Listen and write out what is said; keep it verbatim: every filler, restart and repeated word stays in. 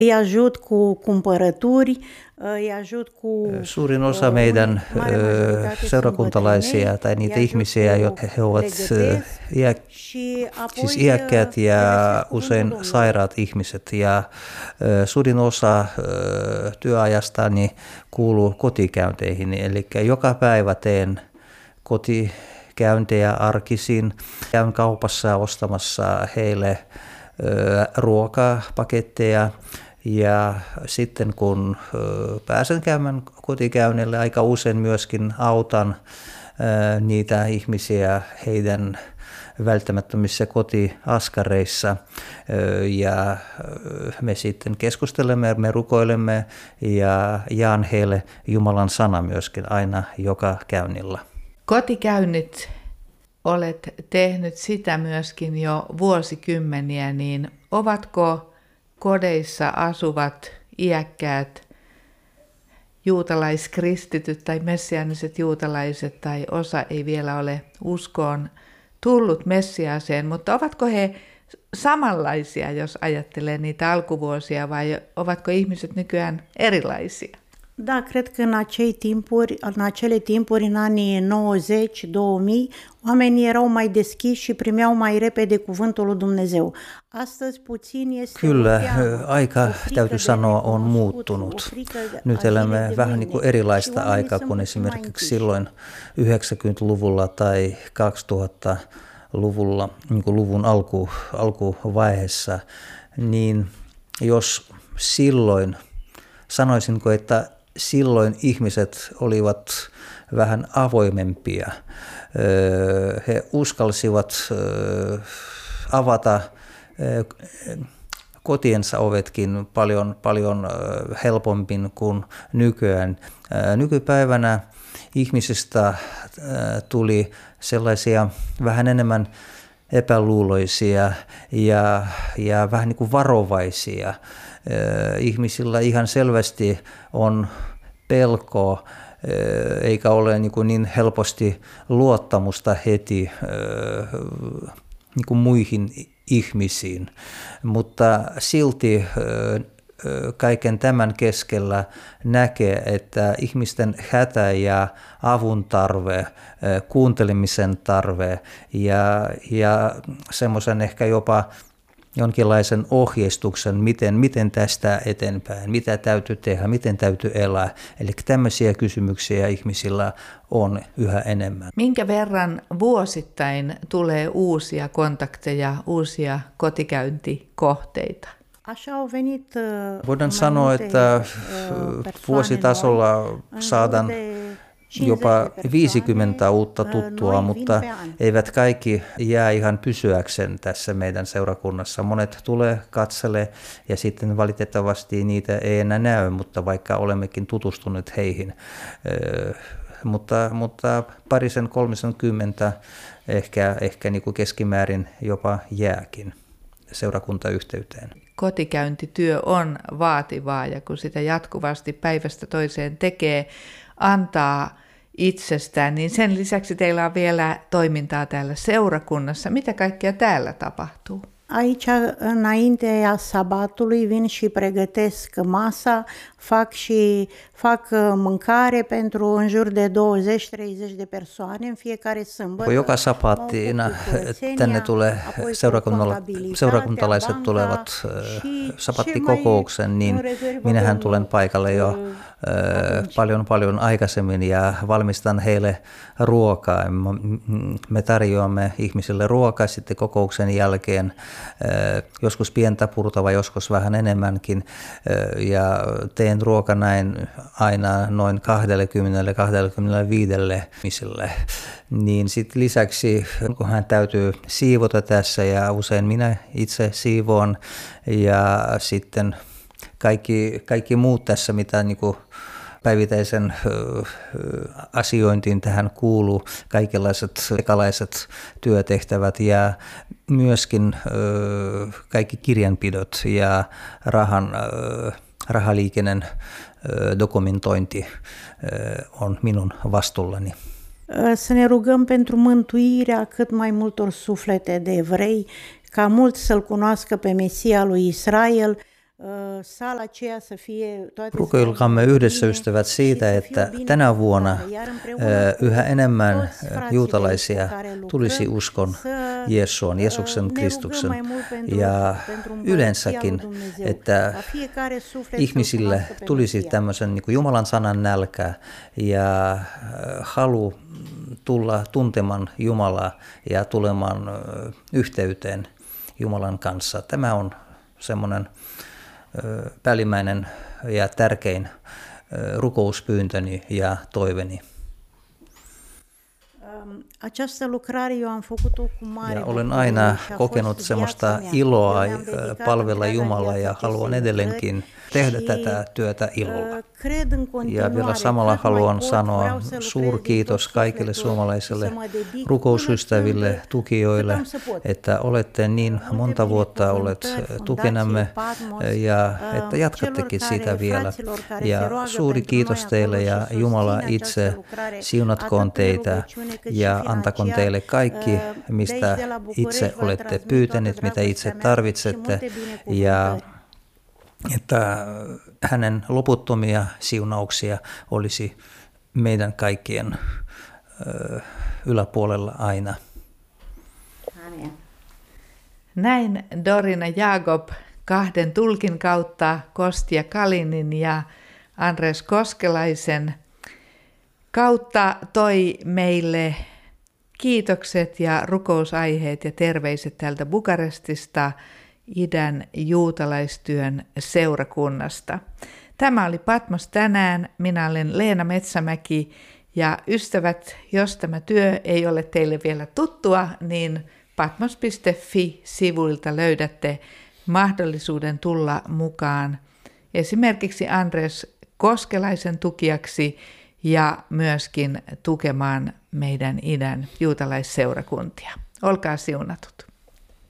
Îi ajut cu cumpărături, îi ajut cu... Suurin osa meidän seurakuntalaisia tai niitä ihmisiä, jotka he ovat iä, siis iäkkäät ja usein sairaat ihmiset. Ja suurin osa työajastani kuuluu kotikäynteihin, eli joka päivä teen kotikäyntejä arkisin. Käyn kaupassa ostamassa heille ruokapaketteja. Ja sitten kun pääsen käymään kotikäynnille, aika usein myöskin autan niitä ihmisiä heidän välttämättömissä kotiaskareissa. Ja me sitten keskustelemme, me rukoilemme ja jaan heille Jumalan sana myöskin aina joka käynnillä. Kotikäynnit, olet tehnyt sitä myöskin jo vuosikymmeniä, niin ovatko kodeissa asuvat iäkkäät juutalaiskristityt tai messiaaniset juutalaiset tai osa ei vielä ole uskoon tullut Messiaaseen, mutta ovatko he samanlaisia, jos ajattelee niitä alkuvuosia, vai ovatko ihmiset nykyään erilaisia? Da, cred că în acei timpuri, în acele timpuri, în anii nouăzeci două mii, oamenii erau mai deschiși și primeau mai repede cuvântul lui Dumnezeu. Astăzi puțin este... Kyllä, aika täytyy sanoa on muuttunut. Nyt elämme vähän niin kuin erilaista aikaa kuin esimerkiksi silloin yhdeksänkymmentäluvulla tai kaksituhattaluvulla, niin kuin luvun alku, alkuvaiheessa. Niin jos silloin, sanoisinko, että silloin ihmiset olivat vähän avoimempia. He uskalsivat avata kotiensa ovetkin paljon, paljon helpommin kuin nykyään. Nykypäivänä ihmisistä tuli sellaisia vähän enemmän epäluuloisia ja, ja vähän niin kuin varovaisia. Ihmisillä ihan selvästi on pelkoa, eikä ole niin, kuin niin helposti luottamusta heti niin kuin muihin ihmisiin, mutta silti kaiken tämän keskellä näkee, että ihmisten hätä ja avun tarve, kuuntelemisen tarve ja, ja semmoisen ehkä jopa jonkinlaisen ohjeistuksen, miten, miten tästä eteenpäin, mitä täytyy tehdä, miten täytyy elää. Eli tämmöisiä kysymyksiä ihmisillä on yhä enemmän. Minkä verran vuosittain tulee uusia kontakteja, uusia kotikäyntikohteita? Voidaan sanoa, että vuositasolla saadaan jopa viisikymmentä uutta tuttua, mutta eivät kaikki jää ihan pysyäkseen tässä meidän seurakunnassa. Monet tulee, katselee ja sitten valitettavasti niitä ei enää näy, mutta vaikka olemmekin tutustuneet heihin. Mutta, mutta parisen kolmisen kymmentä ehkä, ehkä niin kuin keskimäärin jopa jääkin seurakuntayhteyteen. Kotikäyntityö on vaativaa ja kun sitä jatkuvasti päivästä toiseen tekee, antaa itsestään, niin sen lisäksi teillä on vielä toimintaa täällä seurakunnassa. Mitä kaikkea täällä tapahtuu? Aici, înaintea sabatului, vin și pregătesc masa, fac și fac mâncare pentru în jur de douăzeci treizeci de persoane în fiecare sâmbătă. Joka sabattina tänne tulee seurakuntalaiset tulevat sabattikokoukseen, niin minähän tulen paikalle jo paljon paljon aikaisemmin ja valmistan heille ruokaa. Me tarjoamme ihmisille ruokaa sitten kokouksen jälkeen, joskus pientä purtavaa, joskus vähän enemmänkin, ja teen ruoka näin aina noin kaksikymmentä kaksikymmentäviisi ihmisille. Niin sitten lisäksi, kun hän täytyy siivota tässä ja usein minä itse siivoon ja sitten kaikki, kaikki muut tässä, mitä niin kuin päivittäisen asiointiin tähän kuuluu, kaikenlaiset sekalaiset työtehtävät ja myöskin kaikki kirjanpidot ja rahan, rahaliikenen dokumentointi on minun vastuullani. Să ne rugăm pentru mântuirea cât mai multor suflete de evrei, ca mulți să-L cunoască pe Mesia lui Israel. Rukoilkaamme yhdessä, ystävät, siitä, että tänä vuonna yhä enemmän juutalaisia tulisi uskon Jeesuun, Jeesuksen Kristuksen, ja yleensäkin, että ihmisille tulisi tämmöisen niin kuin Jumalan sanan nälkä ja halu tulla tuntemaan Jumalaa ja tulemaan yhteyteen Jumalan kanssa. Tämä on semmoinen päällimmäinen ja tärkein rukouspyyntöni ja toiveni. Ja olen aina kokenut semmoista iloa palvella Jumalaa ja haluan edelleenkin tehdä tätä työtä ilolla. Ja vielä samalla haluan sanoa suurkiitos kaikille suomalaisille rukousystäville, tukijoille, että olette niin monta vuotta olleet tukenamme ja että jatkattekin sitä vielä. Ja suuri kiitos teille ja Jumala itse siunatkoon teitä ja antakoon teille kaikki, mistä itse olette pyytäneet, mitä itse tarvitsette, ja että hänen loputtomia siunauksia olisi meidän kaikkien yläpuolella aina. Näin Dorina Jakob kahden tulkin kautta, Kostja Kalinin ja Andres Koskelaisen kautta toi meille kiitokset ja rukousaiheet ja terveiset täältä Bukarestista, idän juutalaistyön seurakunnasta. Tämä oli Patmos tänään. Minä olen Leena Metsämäki ja ystävät, jos tämä työ ei ole teille vielä tuttua, niin patmos piste fi-sivuilta löydätte mahdollisuuden tulla mukaan esimerkiksi Andres Koskelaisen tukijaksi ja myöskin tukemaan meidän idän juutalaisseurakuntia. Olkaa siunatut.